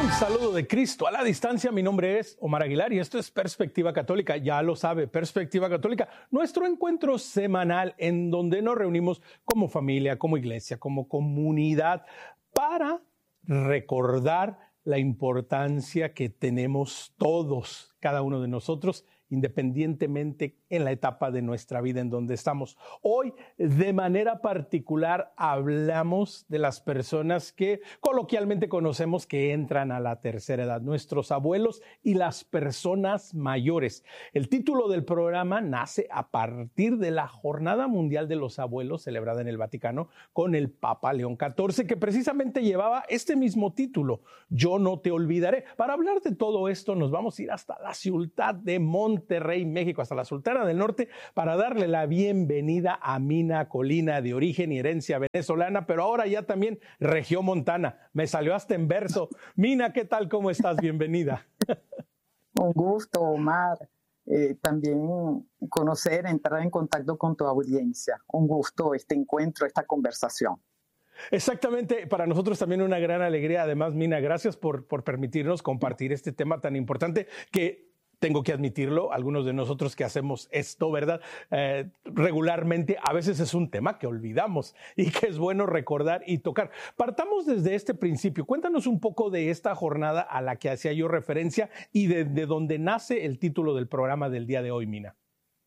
Un saludo de Cristo a la distancia. Mi nombre es Omar Aguilar y esto es Perspectiva Católica. Ya lo sabe, Perspectiva Católica, nuestro encuentro semanal en donde nos reunimos como familia, como iglesia, como comunidad para recordar la importancia que tenemos todos, cada uno de nosotros, independientemente en la etapa de nuestra vida en donde estamos. Hoy, de manera particular, hablamos de las personas que coloquialmente conocemos que entran a la tercera edad, nuestros abuelos y las personas mayores. El título del programa nace a partir de la Jornada Mundial de los Abuelos, celebrada en el Vaticano con el Papa León XIV, que precisamente llevaba este mismo título, Yo no te olvidaré. Para hablar de todo esto, nos vamos a ir hasta la ciudad de Monterrey, México, hasta la Sultana del Norte, para darle la bienvenida a Mina Colina, de origen y herencia venezolana, pero ahora ya también regiomontana. Me salió hasta en verso. Mina, ¿qué tal? ¿Cómo estás? Bienvenida. Un gusto, Omar. También conocer, entrar en contacto con tu audiencia. Un gusto este encuentro, esta conversación. Exactamente, para nosotros también una gran alegría. Además, Mina, gracias por permitirnos compartir este tema tan importante que tengo que admitirlo, algunos de nosotros que hacemos esto, ¿verdad? Regularmente, a veces es un tema que olvidamos y que es bueno recordar y tocar. Partamos desde este principio. Cuéntanos un poco de esta jornada a la que hacía yo referencia y de dónde nace el título del programa del día de hoy, Mina.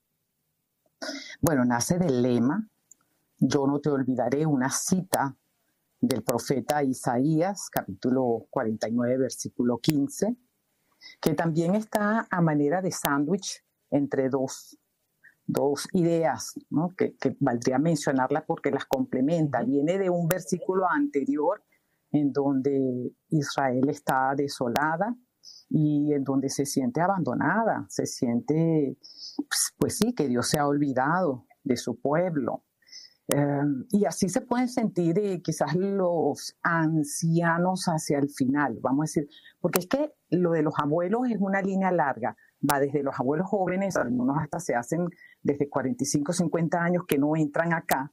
Bueno, nace del lema, Yo no te olvidaré, una cita del profeta Isaías, capítulo 49, versículo 15, que también está a manera de sándwich entre dos ideas, ¿no? que valdría mencionarlas porque las complementa. Viene de un versículo anterior en donde Israel está desolada y en donde se siente abandonada, se siente, pues sí, que Dios se ha olvidado de su pueblo. Y así se pueden sentir quizás los ancianos hacia el final, vamos a decir, porque es que lo de los abuelos es una línea larga, va desde los abuelos jóvenes, algunos hasta se hacen desde 45, 50 años que no entran acá,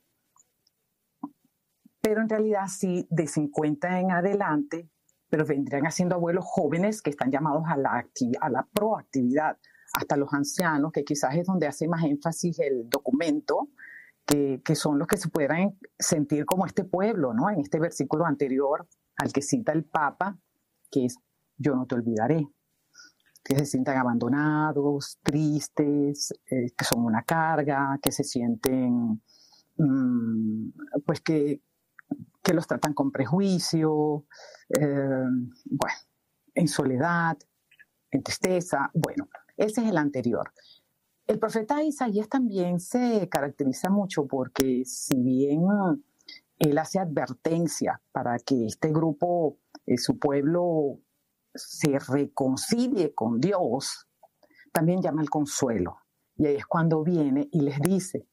pero en realidad sí de 50 en adelante, pero vendrían haciendo abuelos jóvenes que están llamados a la proactividad, hasta los ancianos, que quizás es donde hace más énfasis el documento, que son los que se pudieran sentir como este pueblo, ¿no? En este versículo anterior al que cita el Papa, que es Yo no te olvidaré, que se sientan abandonados, tristes, que son una carga, que se sienten, pues que los tratan con prejuicio, bueno, en soledad, en tristeza. Bueno, ese es el anterior. El profeta Isaías también se caracteriza mucho porque si bien él hace advertencia para que este grupo, su pueblo, se reconcilie con Dios, también llama al consuelo. Y ahí es cuando viene y les dice,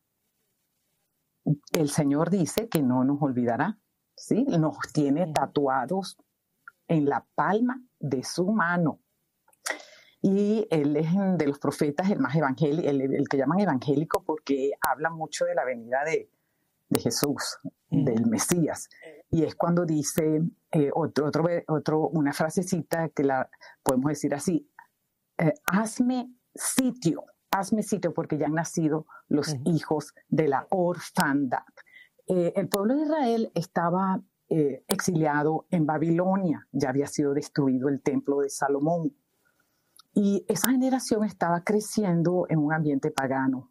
el Señor dice que no nos olvidará, ¿sí? Nos tiene tatuados en la palma de su mano. Y él es de los profetas el más evangélico, el que llaman evangélico porque habla mucho de la venida de Jesús, del Mesías. Y es cuando dice una frasecita que la podemos decir así, hazme sitio porque ya han nacido los hijos de la orfandad. El pueblo de Israel estaba exiliado en Babilonia, ya había sido destruido el templo de Salomón. Y esa generación estaba creciendo en un ambiente pagano.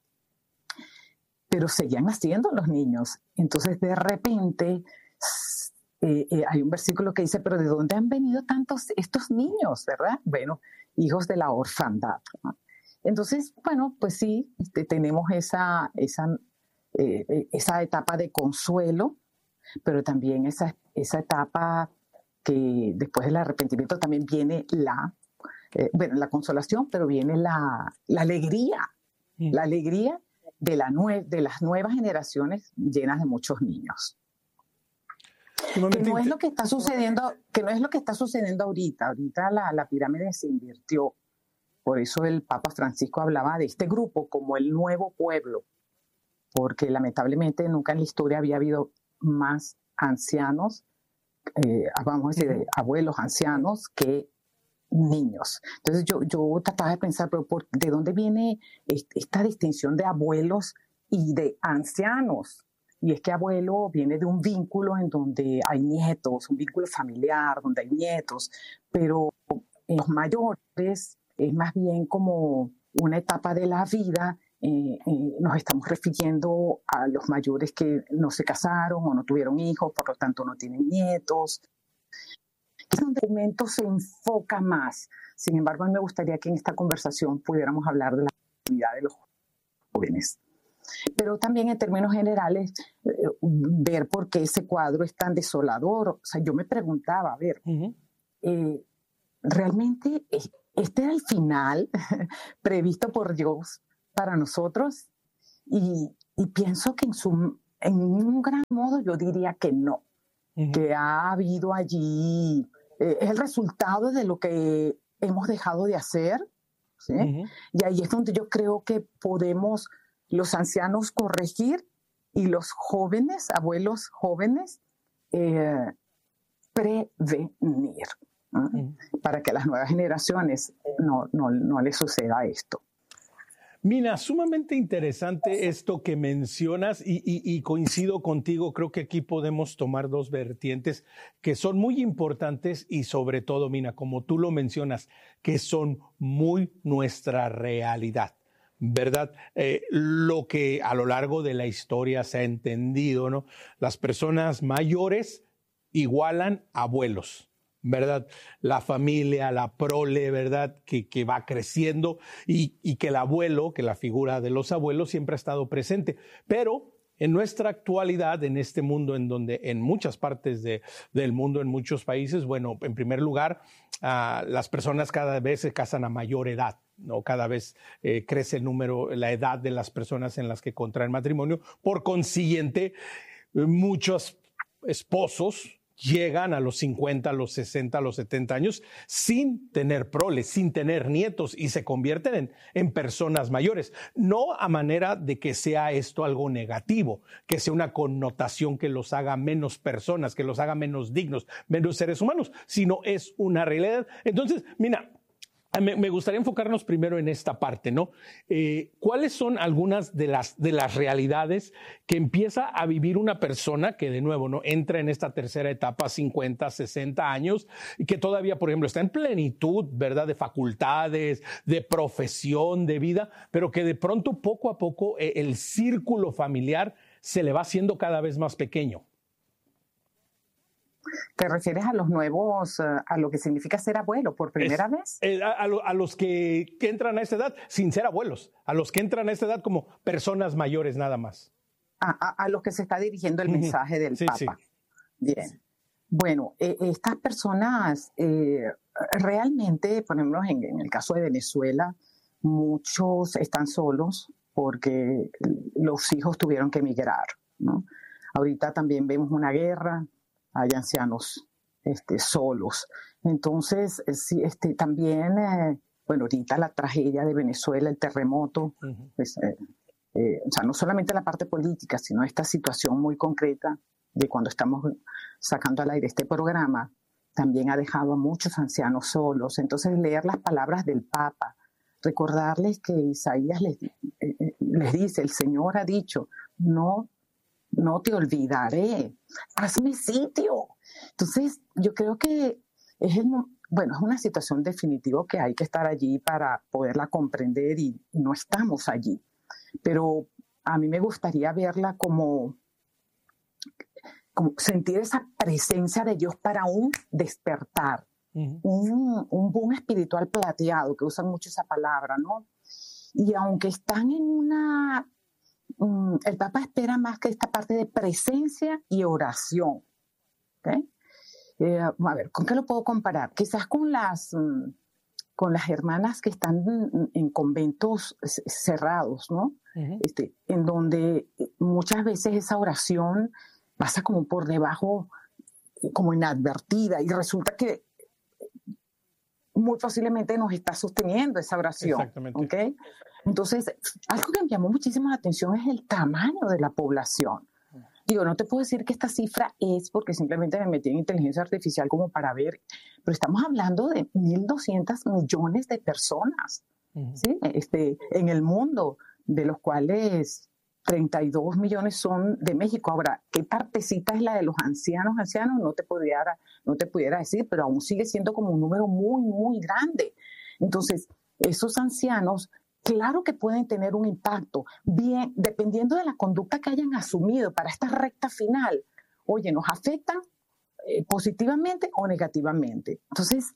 Pero seguían naciendo los niños. Entonces, de repente, hay un versículo que dice, pero ¿de dónde han venido tantos estos niños, verdad? Bueno, hijos de la orfandad, ¿no? Entonces, bueno, pues sí, tenemos esa etapa de consuelo, pero también esa etapa que después del arrepentimiento también viene la consolación, pero viene la alegría, la alegría de las nuevas generaciones llenas de muchos niños. Que no es lo que está sucediendo ahorita. Ahorita la pirámide se invirtió. Por eso el Papa Francisco hablaba de este grupo como el nuevo pueblo, porque lamentablemente nunca en la historia había habido más ancianos vamos a decir, abuelos, ancianos, que niños. Entonces yo trataba de pensar, pero ¿de dónde viene esta distinción de abuelos y de ancianos? Y es que abuelo viene de un vínculo en donde hay nietos, un vínculo familiar donde hay nietos, pero en los mayores es más bien como una etapa de la vida. Nos estamos refiriendo a los mayores que no se casaron o no tuvieron hijos, por lo tanto no tienen nietos. Es un documento se enfoca más. Sin embargo, a mí me gustaría que en esta conversación pudiéramos hablar de la vida de los jóvenes. Pero también en términos generales, ver por qué ese cuadro es tan desolador. O sea, yo me preguntaba, a ver, ¿realmente este era el final previsto por Dios para nosotros? Y pienso que en un gran modo yo diría que no, que ha habido allí, es el resultado de lo que hemos dejado de hacer, ¿sí? Y ahí es donde yo creo que podemos los ancianos corregir y los jóvenes, abuelos jóvenes, prevenir, para que a las nuevas generaciones no les suceda esto. Mina, sumamente interesante esto que mencionas y coincido contigo. Creo que aquí podemos tomar dos vertientes que son muy importantes y sobre todo, Mina, como tú lo mencionas, que son muy nuestra realidad. ¿Verdad? Lo que a lo largo de la historia se ha entendido, ¿no? Las personas mayores igualan abuelos, ¿verdad? La familia, la prole, ¿verdad? Que va creciendo y que el abuelo, que la figura de los abuelos siempre ha estado presente. Pero en nuestra actualidad, en este mundo en donde en muchas partes del mundo, en muchos países, bueno, en primer lugar, las personas cada vez se casan a mayor edad, ¿no? Cada vez crece el número, la edad de las personas en las que contraen matrimonio. Por consiguiente, muchos esposos llegan a los 50, a los 60, a los 70 años sin tener proles, sin tener nietos y se convierten en personas mayores. No a manera de que sea esto algo negativo, que sea una connotación que los haga menos personas, que los haga menos dignos, menos seres humanos, sino es una realidad. Entonces, mira, me gustaría enfocarnos primero en esta parte, ¿no? ¿Cuáles son algunas de las realidades que empieza a vivir una persona que, de nuevo, ¿no? Entra en esta tercera etapa, 50, 60 años, y que todavía, por ejemplo, está en plenitud, ¿verdad? De facultades, de profesión, de vida, pero que de pronto, poco a poco, el círculo familiar se le va haciendo cada vez más pequeño? ¿Te refieres a los nuevos, a lo que significa ser abuelo por primera vez? A los que entran a esta edad sin ser abuelos, a los que entran a esta edad como personas mayores nada más. A los que se está dirigiendo el mensaje del Papa. Sí. Bien. Bueno, estas personas realmente, por ejemplo, en el caso de Venezuela, muchos están solos porque los hijos tuvieron que emigrar, ¿no? Ahorita también vemos una guerra. Hay ancianos solos. Entonces, sí, también, bueno, ahorita la tragedia de Venezuela, el terremoto, pues, o sea, no solamente la parte política, sino esta situación muy concreta de cuando estamos sacando al aire este programa, también ha dejado a muchos ancianos solos. Entonces, leer las palabras del Papa, recordarles que Isaías les dice, el Señor ha dicho, no te olvidaré, hazme sitio. Entonces, yo creo que es una situación definitiva que hay que estar allí para poderla comprender y no estamos allí. Pero a mí me gustaría verla como sentir esa presencia de Dios para un despertar, un boom espiritual plateado, que usan mucho esa palabra, ¿no? Y aunque están en una... el Papa espera más que esta parte de presencia y oración. ¿Okay? A ver, ¿con qué lo puedo comparar? Quizás con las hermanas que están en conventos cerrados, ¿no? En donde muchas veces esa oración pasa como por debajo, como inadvertida, y resulta que muy posiblemente nos está sosteniendo esa oración. Exactamente. ¿Okay? Entonces, algo que me llamó muchísimo la atención es el tamaño de la población. Digo, no te puedo decir que esta cifra es porque simplemente me metí en inteligencia artificial como para ver, pero estamos hablando de 1.200 millones de personas, ¿sí? En el mundo, de los cuales 32 millones son de México. Ahora, ¿qué partecita es la de los ancianos? No te pudiera decir, pero aún sigue siendo como un número muy, muy grande. Entonces, esos ancianos, claro que pueden tener un impacto, bien, dependiendo de la conducta que hayan asumido para esta recta final. Oye, ¿nos afectan positivamente o negativamente? Entonces,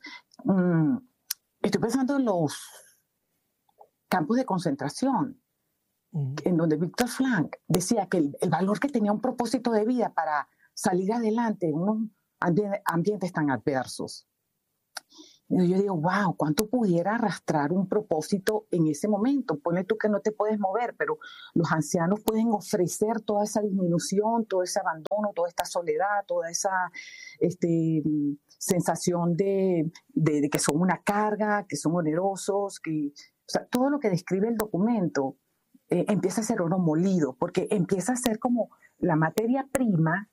estoy pensando en los campos de concentración, en donde Viktor Frankl decía que el valor que tenía un propósito de vida para salir adelante en unos ambientes tan adversos. Y yo digo, wow, ¿cuánto pudiera arrastrar un propósito en ese momento? Pone tú que no te puedes mover, pero los ancianos pueden ofrecer toda esa disminución, todo ese abandono, toda esta soledad, toda esa sensación de que son una carga, que son onerosos, o sea, todo lo que describe el documento empieza a ser oro molido, porque empieza a ser como la materia prima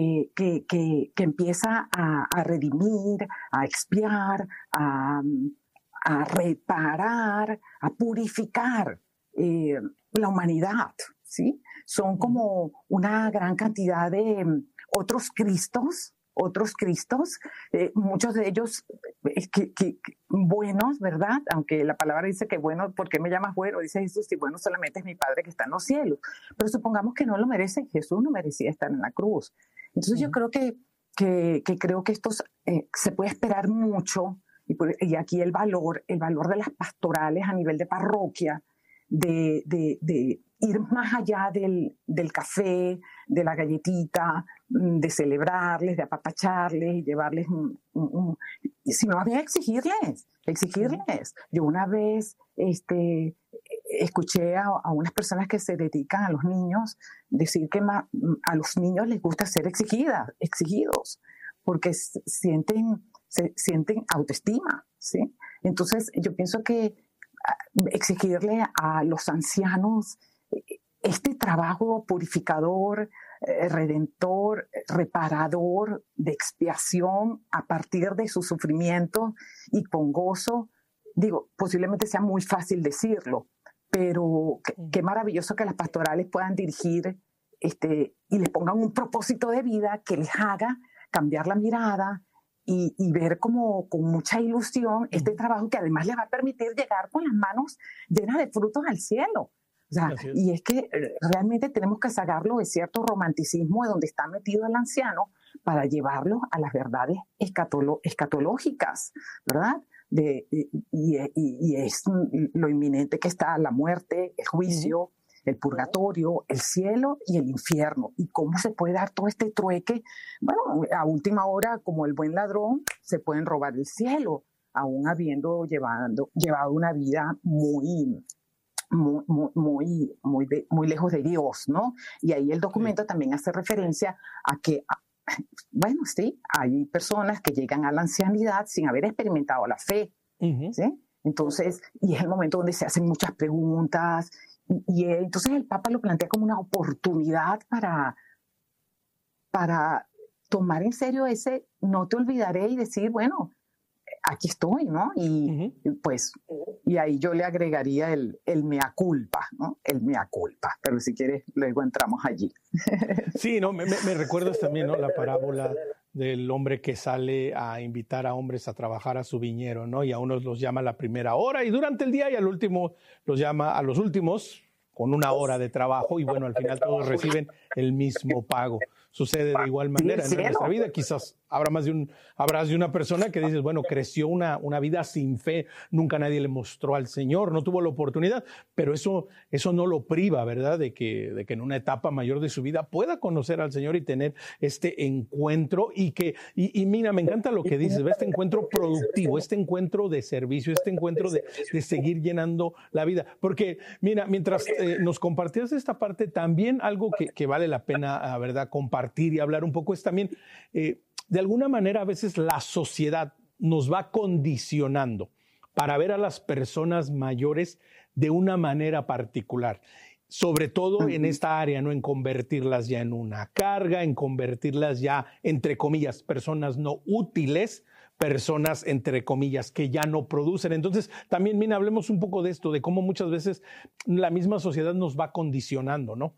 que empieza a redimir, a expiar, a reparar, a purificar la humanidad, ¿sí? Son como una gran cantidad de otros Cristos, muchos de ellos buenos, ¿verdad? Aunque la palabra dice que bueno, ¿por qué me llamas bueno? Dice Jesús, si bueno solamente es mi Padre que está en los cielos. Pero supongamos que no lo merece, Jesús no merecía estar en la cruz. Entonces yo creo que estos se puede esperar mucho, y aquí el valor de las pastorales a nivel de parroquia, de ir más allá del café, de la galletita, de celebrarles, de apapacharles y llevarles sino más bien exigirles. Yo una vez escuché a unas personas que se dedican a los niños decir que a los niños les gusta ser exigidos, porque sienten autoestima, ¿sí? Entonces yo pienso que exigirle a los ancianos este trabajo purificador, redentor, reparador, de expiación a partir de su sufrimiento y con gozo, digo, posiblemente sea muy fácil decirlo, pero qué maravilloso que las pastorales puedan dirigir y les pongan un propósito de vida que les haga cambiar la mirada y ver como con mucha ilusión este trabajo que además les va a permitir llegar con las manos llenas de frutos al cielo. O sea, y es que realmente tenemos que sacarlo de cierto romanticismo de donde está metido el anciano para llevarlo a las verdades escatológicas, ¿verdad? Y es lo inminente que está la muerte, el juicio, el purgatorio, el cielo y el infierno. ¿Y cómo se puede dar todo este trueque? Bueno, a última hora, como el buen ladrón, se pueden robar el cielo, aún habiendo llevado una vida muy lejos de Dios, ¿no? Y ahí el documento también hace referencia a que, bueno, sí, hay personas que llegan a la ancianidad sin haber experimentado la fe, ¿sí? Entonces, y es el momento donde se hacen muchas preguntas, y entonces el Papa lo plantea como una oportunidad para tomar en serio ese no te olvidaré y decir, bueno, aquí estoy, ¿no? Y pues, y ahí yo le agregaría el mea culpa, ¿no? El mea culpa, pero si quieres luego entramos allí. Sí, no, me recuerdas también, ¿no? La parábola del hombre que sale a invitar a hombres a trabajar a su viñero, ¿no? Y a unos los llama a la primera hora y durante el día, y al último los llama a los últimos con una hora de trabajo, y bueno, al final todos reciben el mismo pago. Sucede de igual manera en nuestra vida. Quizás habrás de una persona que dices, bueno, creció una vida sin fe, nunca nadie le mostró al Señor, no tuvo la oportunidad, pero eso no lo priva, ¿verdad? De que en una etapa mayor de su vida pueda conocer al Señor y tener este encuentro y mira, me encanta lo que dices, este encuentro productivo, este encuentro de servicio, este encuentro de seguir llenando la vida. Porque, mira, mientras nos compartías esta parte, también algo que vale la pena, ¿verdad?, compartir y hablar un poco es también, de alguna manera a veces la sociedad nos va condicionando para ver a las personas mayores de una manera particular. sobre todo en esta área, ¿no? En convertirlas ya en una carga, en convertirlas ya, entre comillas, personas no útiles, personas, entre comillas, que ya no producen. Entonces, también, Mina, hablemos un poco de esto, de cómo muchas veces la misma sociedad nos va condicionando, ¿no?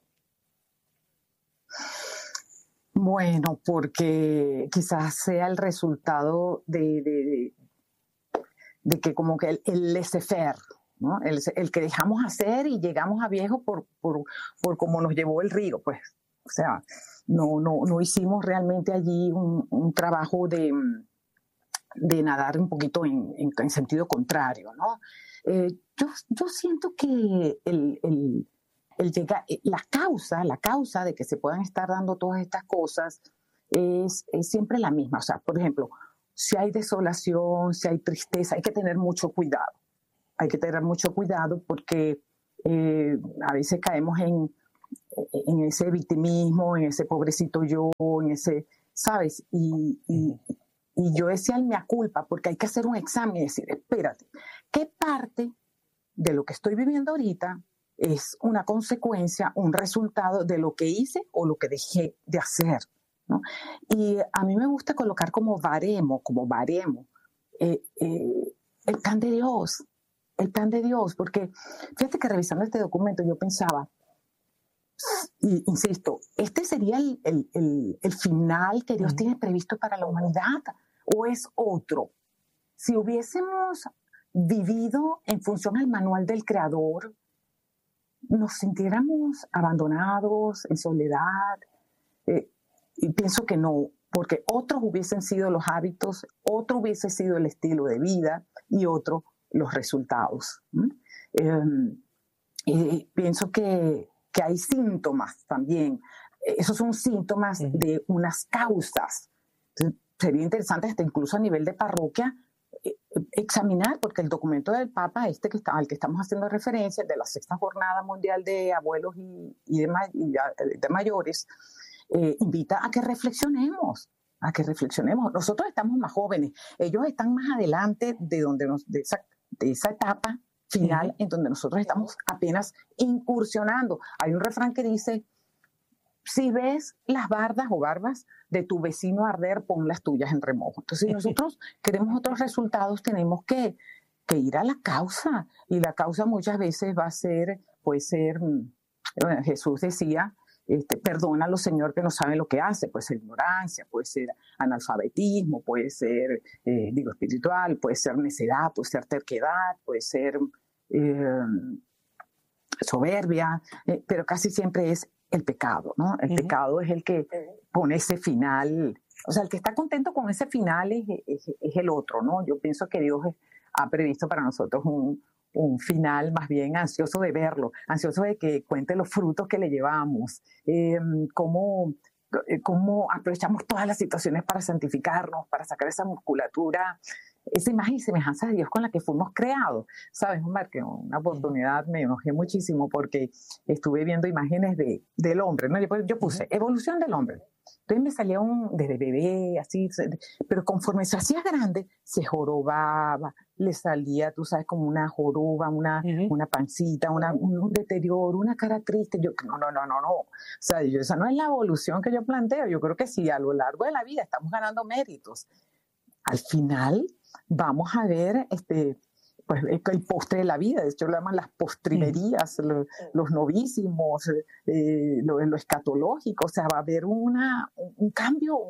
Bueno, porque quizás sea el resultado de que como que el laissez-faire, ¿no? El que dejamos hacer y llegamos a viejo por cómo nos llevó el río, pues. O sea, no hicimos realmente allí un trabajo de nadar un poquito en sentido contrario, ¿no? Yo siento que la causa de que se puedan estar dando todas estas cosas es siempre la misma. O sea, por ejemplo, si hay desolación, si hay tristeza, hay que tener mucho cuidado. Hay que tener mucho cuidado porque a veces caemos en ese victimismo, en ese pobrecito yo, en ese, ¿sabes? Y yo decía el mea culpa, porque hay que hacer un examen y decir, espérate, ¿qué parte de lo que estoy viviendo ahorita es una consecuencia, un resultado de lo que hice o lo que dejé de hacer, ¿no? Y a mí me gusta colocar como baremo, el plan de Dios, porque fíjate que revisando este documento yo pensaba, y insisto, este sería el final que Dios tiene previsto para la humanidad, o es otro. Si hubiésemos vivido en función al manual del Creador, nos sintiéramos abandonados, en soledad, y pienso que no, porque otros hubiesen sido los hábitos, otro hubiese sido el estilo de vida y otro los resultados. Pienso que hay síntomas también. Esos son síntomas de unas causas. Entonces, sería interesante hasta incluso a nivel de parroquia examinar, porque el documento del Papa, al que estamos haciendo referencia, de la Sexta Jornada Mundial de Abuelos y de Mayores, invita a que reflexionemos. Nosotros estamos más jóvenes, ellos están más adelante de esa etapa final en donde nosotros estamos apenas incursionando. Hay un refrán que dice, si ves las bardas o barbas de tu vecino arder, pon las tuyas en remojo. Entonces, si nosotros queremos otros resultados, tenemos que ir a la causa. Y la causa muchas veces puede ser, bueno, Jesús decía, perdónalo, Señor, que no saben lo que hace. Puede ser ignorancia, puede ser analfabetismo, puede ser, espiritual, puede ser necedad, puede ser terquedad, puede ser soberbia, pero casi siempre es el pecado, ¿no? El pecado es el que pone ese final. O sea, el que está contento con ese final es el otro, ¿no? Yo pienso que Dios ha previsto para nosotros un final más bien ansioso de verlo, ansioso de que cuente los frutos que le llevamos, cómo aprovechamos todas las situaciones para santificarnos, para sacar esa musculatura, esa imagen y semejanza de Dios con la que fuimos creados. ¿Sabes, Omar? Que una oportunidad me enojé muchísimo porque estuve viendo imágenes del hombre, ¿no? Yo puse evolución del hombre. Entonces me salía desde bebé, así, pero conforme se hacía grande, se jorobaba, le salía, tú sabes, como una joroba, una pancita, un deterioro, una cara triste. Yo, no. O sea, esa no es la evolución que yo planteo. Yo creo que sí, a lo largo de la vida estamos ganando méritos. Al final vamos a ver pues el postre de la vida, de hecho lo llaman las postrimerías, los novísimos, lo escatológico, o sea, va a haber un cambio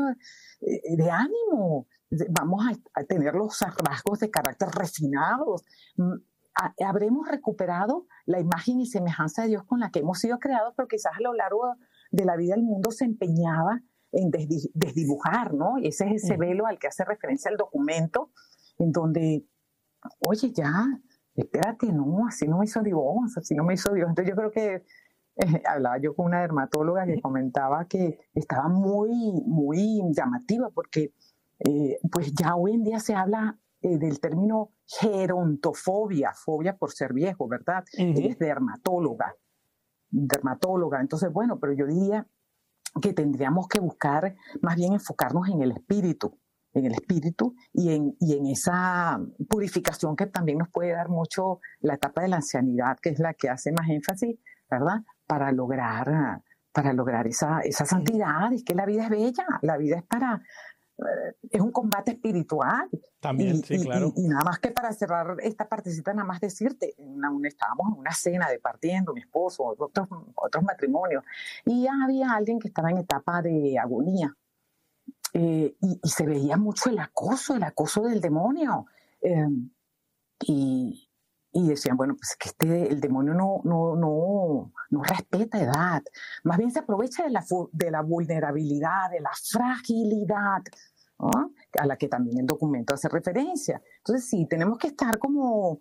de ánimo, vamos a tener los rasgos de carácter refinados, habremos recuperado la imagen y semejanza de Dios con la que hemos sido creados, pero quizás a lo largo de la vida el mundo se empeñaba en desdibujar, ¿no? Y ese es ese velo al que hace referencia el documento, en donde, oye, ya, espérate, no, así no me hizo Dios, así no me hizo Dios. Entonces yo creo que hablaba yo con una dermatóloga que comentaba que estaba muy, muy llamativa porque pues ya hoy en día se habla del término gerontofobia, fobia por ser viejo, ¿verdad? Es dermatóloga. Entonces, bueno, pero yo diría que tendríamos que buscar, más bien enfocarnos en el espíritu y en esa purificación que también nos puede dar mucho la etapa de la ancianidad, que es la que hace más énfasis ¿verdad? Para lograr esa santidad. Es que la vida es bella, la vida es un combate espiritual. También, sí, claro. Y nada más que para cerrar esta partecita, nada más decirte, estábamos en una cena departiendo, mi esposo, otros matrimonios, y había alguien que estaba en etapa de agonía, y se veía mucho el acoso del demonio, y decían, bueno, pues que el demonio no respeta edad, más bien se aprovecha de la vulnerabilidad, de la fragilidad, ¿no? A la que también el documento hace referencia. Entonces sí, tenemos que estar como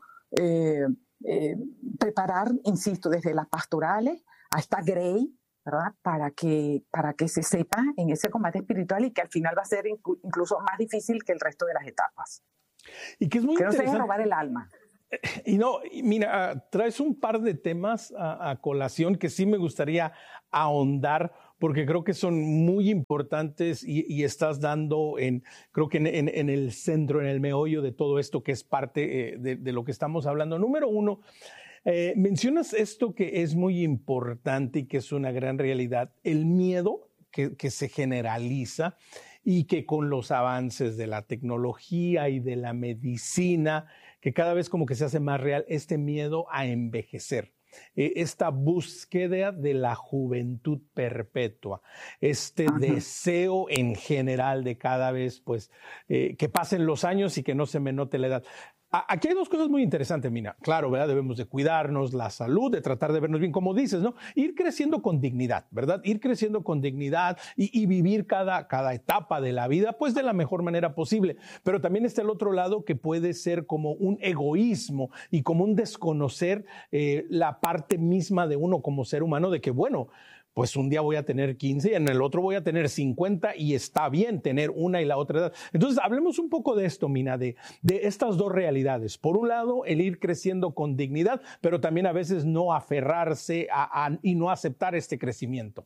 preparar, insisto, desde las pastorales hasta Grey, ¿verdad? Para que se sepa en ese combate espiritual, y que al final va a ser incluso más difícil que el resto de las etapas. Y que es muy interesante. interesante. No se deje robar el alma. Y mira, traes un par de temas a colación que sí me gustaría ahondar, porque creo que son muy importantes y estás dando creo que en el centro, en el meollo de todo esto, que es parte de lo que estamos hablando. Número uno, mencionas esto que es muy importante y que es una gran realidad, el miedo que se generaliza, y que con los avances de la tecnología y de la medicina, que cada vez como que se hace más real este miedo a envejecer, esta búsqueda de la juventud perpetua, deseo en general de cada vez pues que pasen los años y que no se me note la edad. Aquí hay dos cosas muy interesantes, Mina. Claro, ¿verdad? Debemos de cuidarnos, la salud, de tratar de vernos bien, como dices, ¿no? Ir creciendo con dignidad, ¿verdad? Ir creciendo con dignidad y vivir cada etapa de la vida, pues de la mejor manera posible. Pero también está el otro lado, que puede ser como un egoísmo y como un desconocer la parte misma de uno como ser humano, de que, bueno, pues un día voy a tener 15 y en el otro voy a tener 50, y está bien tener una y la otra edad. Entonces, hablemos un poco de esto, Mina, de estas dos realidades. Por un lado, el ir creciendo con dignidad, pero también a veces no aferrarse y no aceptar este crecimiento.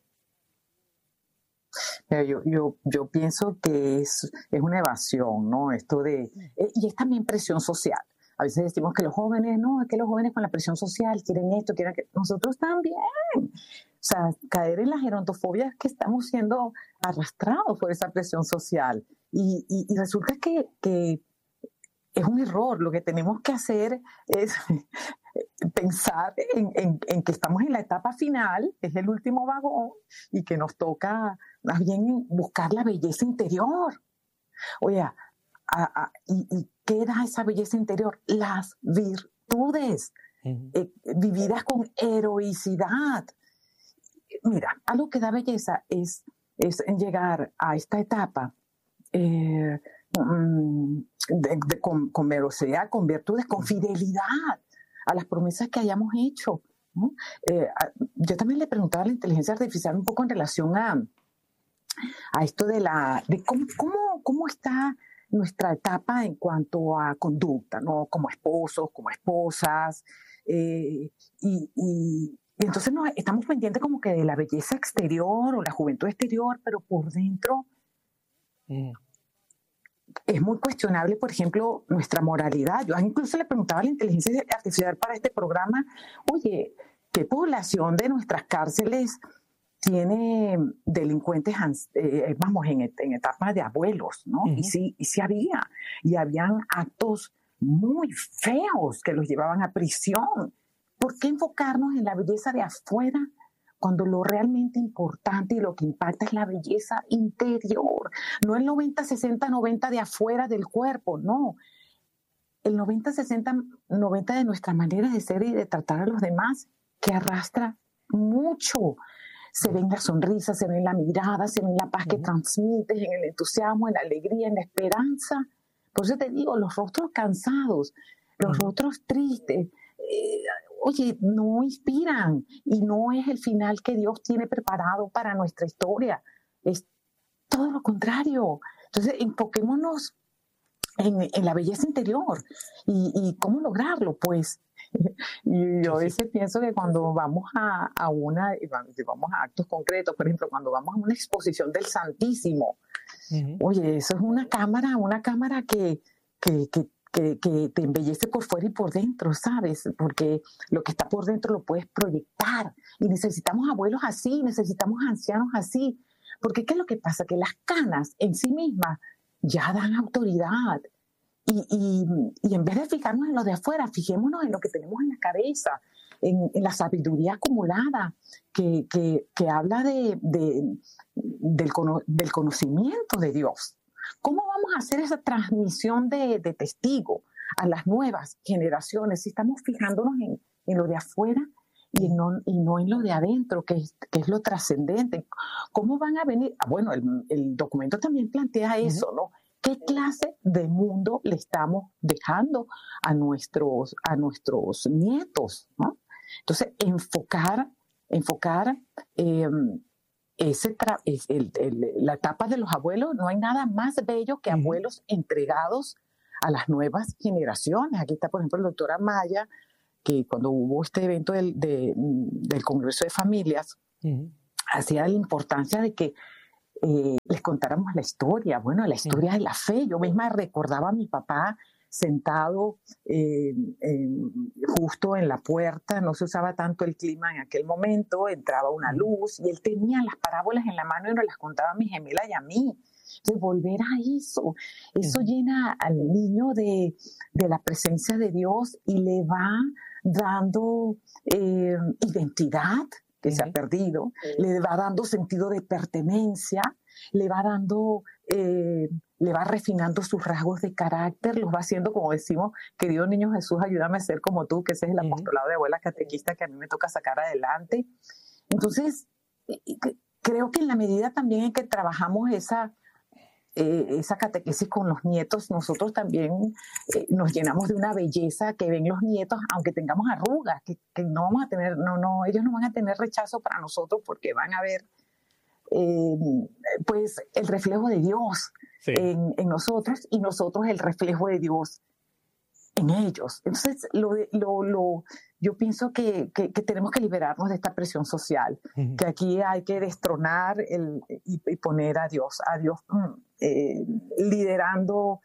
Yo pienso que es una evasión, ¿no? Y es también presión social. A veces decimos que los jóvenes, no, es que los jóvenes con la presión social quieren esto, quieren que nosotros también. O sea, caer en la gerontofobia es que estamos siendo arrastrados por esa presión social. Y resulta que es un error. Lo que tenemos que hacer es pensar en que estamos en la etapa final, es el último vagón, y que nos toca más bien buscar la belleza interior. Oye, ¿y qué da esa belleza interior? Las virtudes, vividas con heroicidad. Mira, algo que da belleza es llegar a esta etapa con velocidad, con virtudes, con fidelidad a las promesas que hayamos hecho, ¿no? Yo también le preguntaba a la inteligencia artificial un poco en relación a esto de cómo está nuestra etapa en cuanto a conducta, ¿no? Como esposos, como esposas, y entonces estamos pendientes como que de la belleza exterior o la juventud exterior, pero por dentro es muy cuestionable, por ejemplo, nuestra moralidad. Yo incluso le preguntaba a la inteligencia artificial para este programa, oye, ¿qué población de nuestras cárceles tiene delincuentes, en etapas de abuelos, ¿no? Y sí había, y habían actos muy feos que los llevaban a prisión. ¿Por qué enfocarnos en la belleza de afuera cuando lo realmente importante y lo que impacta es la belleza interior? No el 90-60-90 de afuera del cuerpo, no. El 90-60-90 de nuestra manera de ser y de tratar a los demás, que arrastra mucho. Se ve en la sonrisa, se ve en la mirada, se ve en la paz que transmites, en el entusiasmo, en la alegría, en la esperanza. Por eso te digo, los rostros cansados, los rostros tristes, oye, no inspiran, y no es el final que Dios tiene preparado para nuestra historia. Es todo lo contrario. Entonces, enfoquémonos en la belleza interior. ¿Y cómo lograrlo? Pues yo a veces pienso que cuando vamos a actos concretos, por ejemplo, cuando vamos a una exposición del Santísimo, oye, eso es una cámara que que te embellece por fuera y por dentro, ¿sabes? Porque lo que está por dentro lo puedes proyectar. Y necesitamos abuelos así, necesitamos ancianos así. Porque ¿qué es lo que pasa? Que las canas en sí mismas ya dan autoridad. Y en vez de fijarnos en lo de afuera, fijémonos en lo que tenemos en la cabeza, en la sabiduría acumulada, que habla del conocimiento de Dios. ¿Cómo vamos a hacer esa transmisión de testigo a las nuevas generaciones si estamos fijándonos en lo de afuera y no en lo de adentro, que es lo trascendente? ¿Cómo van a venir? Bueno, el documento también plantea eso, ¿no? ¿Qué clase de mundo le estamos dejando a nuestros nietos, ¿no? Entonces, enfocar la etapa de los abuelos. No hay nada más bello que abuelos entregados a las nuevas generaciones. Aquí está, por ejemplo, el doctor Amaya, que cuando hubo este evento del Congreso de Familias, hacía la importancia de que les contáramos la historia, bueno, la historia de la fe. Yo misma recordaba a mi papá sentado justo en la puerta, no se usaba tanto el clima en aquel momento, entraba una luz y él tenía las parábolas en la mano y nos las contaba a mi gemela y a mí. Entonces, volver a eso llena al niño de la presencia de Dios y le va dando identidad que se ha perdido, le va dando sentido de pertenencia, le va refinando sus rasgos de carácter, los va haciendo, como decimos, querido niño Jesús, ayúdame a ser como tú, que ese es el apostolado de abuela catequista que a mí me toca sacar adelante. Entonces, creo que en la medida también en que trabajamos esa catequesis con los nietos, nosotros también nos llenamos de una belleza que ven los nietos, aunque tengamos arrugas, que no vamos a tener, ellos no van a tener rechazo para nosotros porque van a ver pues el reflejo de Dios en nosotros y nosotros el reflejo de Dios en ellos. Entonces, yo pienso que tenemos que liberarnos de esta presión social, que aquí hay que destronar y poner a Dios liderando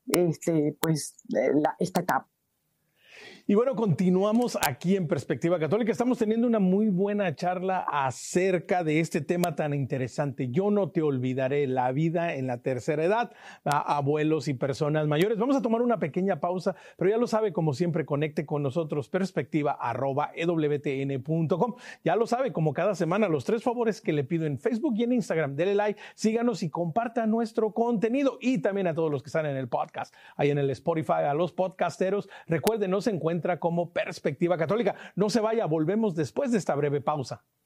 esta etapa. Y bueno, continuamos aquí en Perspectiva Católica. Estamos teniendo una muy buena charla acerca de este tema tan interesante. Yo no te olvidaré, la vida en la tercera edad, a abuelos y personas mayores. Vamos a tomar una pequeña pausa, pero ya lo sabe, como siempre, conecte con nosotros, perspectiva@ewtn.com. Ya lo sabe, como cada semana, los 3 favores que le pido en Facebook y en Instagram. Dele like, síganos y comparta nuestro contenido. Y también a todos los que están en el podcast, ahí en el Spotify, a los podcasteros. Recuerden, nos encuentra como Perspectiva Católica. No se vaya, volvemos después de esta breve pausa.